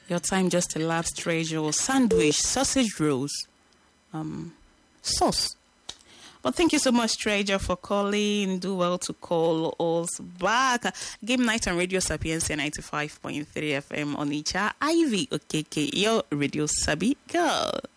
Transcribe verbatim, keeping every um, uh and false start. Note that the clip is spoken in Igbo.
Your time just elapsed, Treasure. Sandwich, sausage rolls, um, sauce. But thank you so much, Treasure, for calling. Do well to call us back. Game Night on Radio Sapiencia ninety-five point three F M on Onitsha. Ivy Okeke, your Radio Sabi girl.